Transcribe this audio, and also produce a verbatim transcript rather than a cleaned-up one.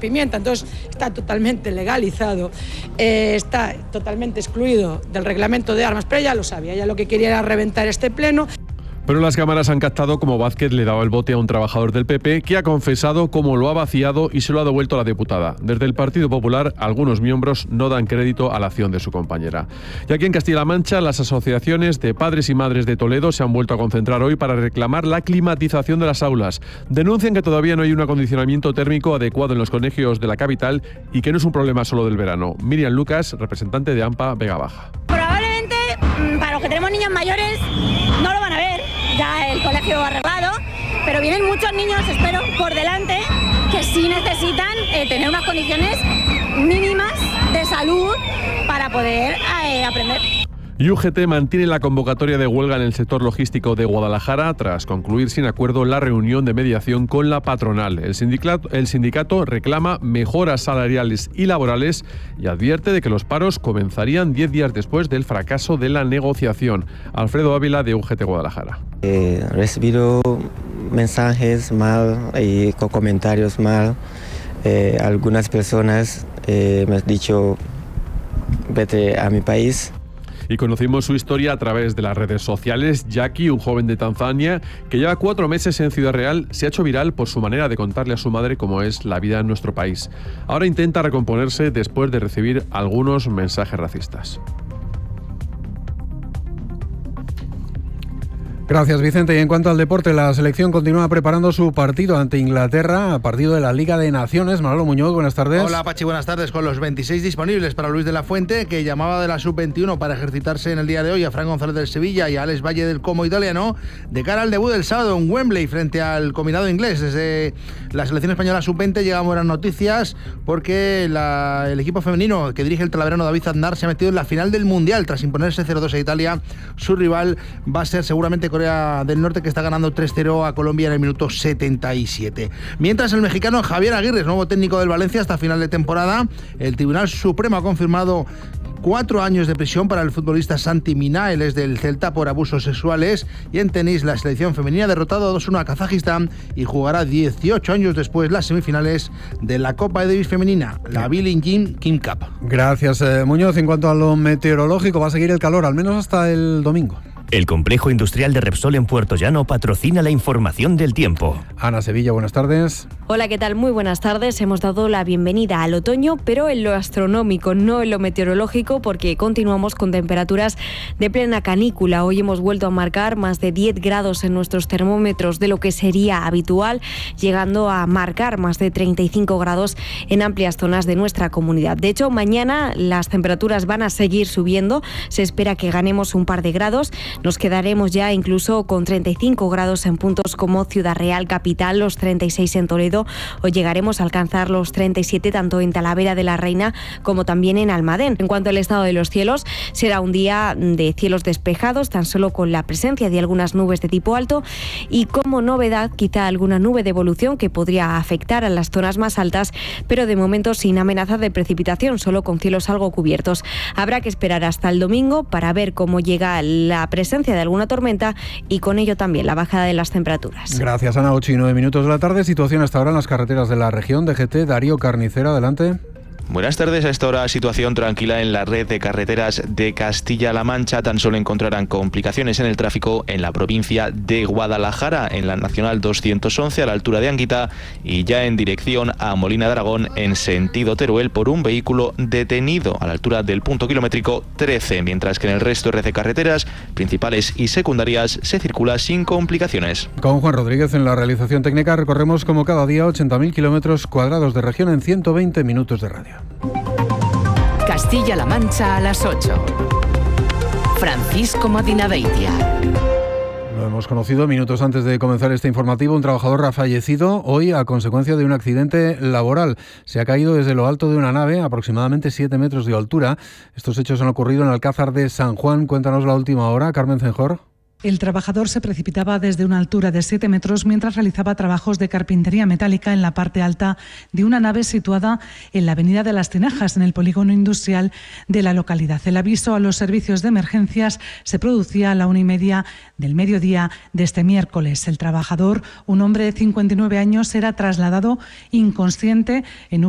pimienta, entonces está totalmente legalizado, eh, está totalmente excluido del reglamento de armas, pero ella lo sabía, ella lo que quería era reventar este pleno. Pero las cámaras han captado cómo Vázquez le daba el bote a un trabajador del P P que ha confesado cómo lo ha vaciado y se lo ha devuelto a la diputada. Desde el Partido Popular, algunos miembros no dan crédito a la acción de su compañera. Y aquí en Castilla-La Mancha, las asociaciones de padres y madres de Toledo se han vuelto a concentrar hoy para reclamar la climatización de las aulas. Denuncian que todavía no hay un acondicionamiento térmico adecuado en los colegios de la capital y que no es un problema solo del verano. Miriam Lucas, representante de AMPA Vega Baja. Probablemente para los que tenemos niños mayores no lo van a ver ya el colegio arreglado, pero vienen muchos niños, espero, por delante que sí necesitan eh, tener unas condiciones mínimas de salud para poder eh, aprender. Y U G T mantiene la convocatoria de huelga en el sector logístico de Guadalajara tras concluir sin acuerdo la reunión de mediación con la patronal. El sindicato, el sindicato reclama mejoras salariales y laborales y advierte de que los paros comenzarían diez días después del fracaso de la negociación. Alfredo Ávila, de U G T Guadalajara. He recibido mensajes mal y con comentarios mal. Eh, algunas personas eh, me han dicho vete a mi país. Y conocimos su historia a través de las redes sociales. Jackie, un joven de Tanzania que lleva cuatro meses en Ciudad Real, se ha hecho viral por su manera de contarle a su madre cómo es la vida en nuestro país. Ahora intenta recomponerse después de recibir algunos mensajes racistas. Gracias, Vicente. Y en cuanto al deporte, la selección continúa preparando su partido ante Inglaterra, partido de la Liga de Naciones. Manolo Muñoz, buenas tardes. Hola, Pachi, buenas tardes. Con los veintiséis disponibles para Luis de la Fuente, que llamaba de la sub veintiuno para ejercitarse en el día de hoy a Fran González del Sevilla y a Alex Valle del Como italiano, de cara al debut del sábado en Wembley frente al combinado inglés. Desde la selección española sub veinte llegan buenas noticias porque la, el equipo femenino que dirige el talaverano David Aznar se ha metido en la final del Mundial tras imponerse cero dos a Italia. Su rival va a ser seguramente Corea del Norte, que está ganando tres cero a Colombia en el minuto setenta y siete. Mientras, el mexicano Javier Aguirre, nuevo técnico del Valencia hasta final de temporada. El Tribunal Supremo ha confirmado cuatro años de prisión para el futbolista Santi Mina, él es del Celta, por abusos sexuales. Y en tenis, la selección femenina ha derrotado dos uno a Kazajistán y jugará dieciocho años después las semifinales de la Copa Davis femenina, la Billie Jean King Cup. Gracias, eh, Muñoz. En cuanto a lo meteorológico, va a seguir el calor, al menos hasta el domingo. El complejo industrial de Repsol en Puerto Llano patrocina la información del tiempo. Ana Sevilla, buenas tardes. Hola, ¿qué tal? Muy buenas tardes. Hemos dado la bienvenida al otoño, pero en lo astronómico, no en lo meteorológico, porque continuamos con temperaturas de plena canícula. Hoy hemos vuelto a marcar más de diez grados en nuestros termómetros de lo que sería habitual, llegando a marcar más de treinta y cinco grados en amplias zonas de nuestra comunidad. De hecho, mañana las temperaturas van a seguir subiendo. Se espera que ganemos un par de grados. Nos quedaremos ya incluso con treinta y cinco grados en puntos como Ciudad Real, capital, los treinta y seis en Toledo. Hoy llegaremos a alcanzar los treinta y siete tanto en Talavera de la Reina como también en Almadén. En cuanto al estado de los cielos, será un día de cielos despejados, tan solo con la presencia de algunas nubes de tipo alto y como novedad quizá alguna nube de evolución que podría afectar a las zonas más altas, pero de momento sin amenaza de precipitación, solo con cielos algo cubiertos. Habrá que esperar hasta el domingo para ver cómo llega la presencia de alguna tormenta y con ello también la bajada de las temperaturas. Gracias, Ana. ocho y nueve minutos de la tarde. Situación hasta ahora en las carreteras de la región. D G T, Darío Carnicero, adelante. Buenas tardes. A esta hora, situación tranquila en la red de carreteras de Castilla-La Mancha. Tan solo encontrarán complicaciones en el tráfico en la provincia de Guadalajara, en la Nacional doscientos once a la altura de Anguita y ya en dirección a Molina de Aragón en sentido Teruel por un vehículo detenido a la altura del punto kilométrico trece, mientras que en el resto de red de carreteras principales y secundarias se circula sin complicaciones. Con Juan Rodríguez en la realización técnica recorremos como cada día ochenta mil kilómetros cuadrados de región en ciento veinte minutos de radio. Castilla-La Mancha a las ocho. Francisco Madinaveitia. Lo hemos conocido minutos antes de comenzar este informativo. Un trabajador ha fallecido hoy a consecuencia de un accidente laboral. Se ha caído desde lo alto de una nave, aproximadamente siete metros de altura. Estos hechos han ocurrido en Alcázar de San Juan. Cuéntanos la última hora, Carmen Cenjor. El trabajador se precipitaba desde una altura de siete metros mientras realizaba trabajos de carpintería metálica en la parte alta de una nave situada en la avenida de las Tinajas, en el polígono industrial de la localidad. El aviso a los servicios de emergencias se producía a la una y media del mediodía de este miércoles. El trabajador, un hombre de cincuenta y nueve años, era trasladado inconsciente en un